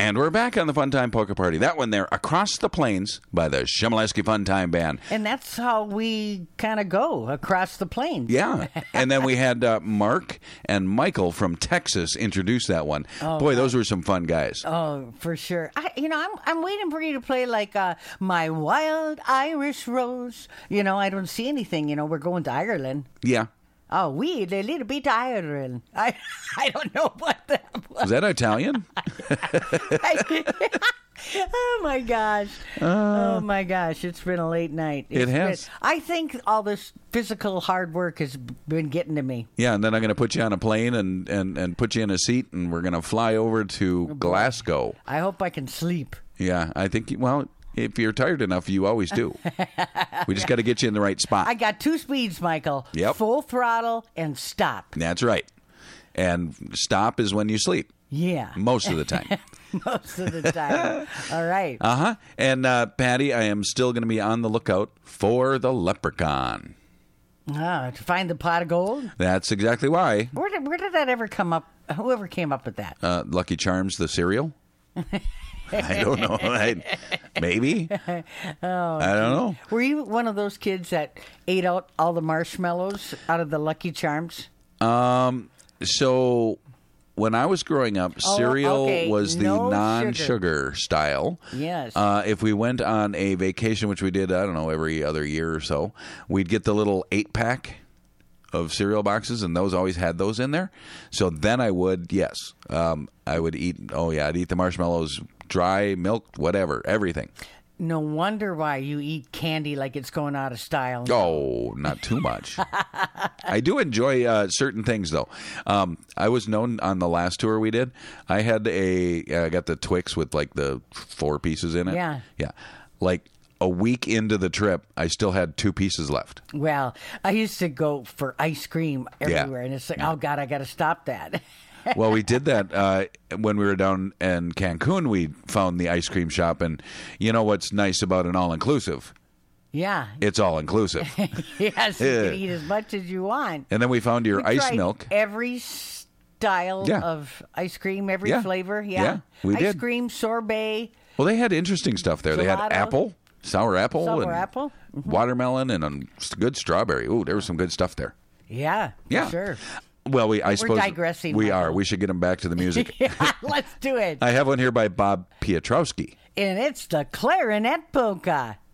And we're back on the Fun Time Polka Party. That one there, Across the Plains by the Chmielewski Fun Time Band. And that's how we kind of go, across the plains. Yeah. And then we had Mark and Michael from Texas introduce that one. Oh, Boy, those were some fun guys. Oh, for sure. I'm waiting for you to play like My Wild Irish Rose. I don't see anything. We're going to Ireland. Yeah. Oh, we a little bit Ireland. I don't know what that was. Is that Italian? Oh my gosh! Oh my gosh! It's been a late night. It has. I think all this physical hard work has been getting to me. Yeah, and then I'm going to put you on a plane and put you in a seat, and we're going to fly over to Glasgow. I hope I can sleep. Yeah, I think. Well, if you're tired enough, you always do. We just got to get you in the right spot. I got 2 speeds, Michael. Yep. Full throttle and stop. That's right. And stop is when you sleep. Yeah. Most of the time. Most of the time. All right. Uh-huh. And, Patty, I am still going to be on the lookout for the leprechaun. To find the pot of gold? That's exactly why. Where did that ever come up? Whoever came up with that? Lucky Charms, the cereal? I don't know. Maybe. I don't know. Were you one of those kids that ate out all the marshmallows out of the Lucky Charms? So when I was growing up, cereal was the non-sugar style. Yes. If we went on a vacation, which we did, I don't know, every other year or so, we'd get the little 8-pack of cereal boxes, and those always had those in there. So then I would, I would eat, I'd eat the marshmallows, dry, milk, whatever, everything. No wonder why you eat candy like it's going out of style. Oh, not too much. I do enjoy certain things, though. I was known on the last tour we did. I had I got the Twix with like the 4 pieces in it. Yeah. Yeah. Like a week into the trip, I still had 2 pieces left. Well, I used to go for ice cream everywhere, and it's like, oh, God, I got to stop that. Well, we did that when we were down in Cancun. We found the ice cream shop, and you know what's nice about an all-inclusive? Yeah. It's all-inclusive. Yes, you can eat as much as you want. And then we found your ice tried milk. Every style of ice cream, every flavor. Yeah, we ice did. Ice cream, sorbet. Well, they had interesting stuff there. Gelato. They had apple, sour apple, Mm-hmm. watermelon, and a good strawberry. Ooh, there was some good stuff there. Yeah, Yeah. sure. Well, I suppose digressing, we Michael. are. We should get them back to the music. Yeah, let's do it. I have one here by Bob Piotrowski. And it's the Clarinet Polka.